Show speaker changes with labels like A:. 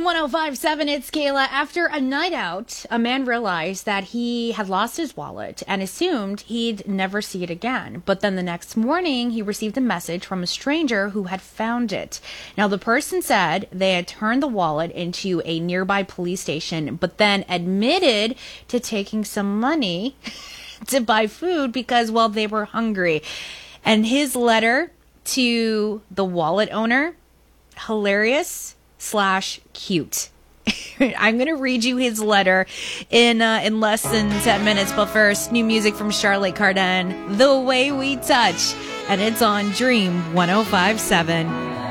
A: 1057, it's Kayla. After a night out, a man realized that he had lost his wallet and assumed he'd never see it again. But then the next morning, he received a message from a stranger who had found it. Now, the person said they had turned the wallet into a nearby police station, but then admitted to taking some money to buy food because, well, they were hungry. And his letter to the wallet owner, hilarious/cute. I'm going to read you his letter in less than 10 minutes. But first, new music from Charlotte Cardin, The Way We Touch. And it's on Dream 1057.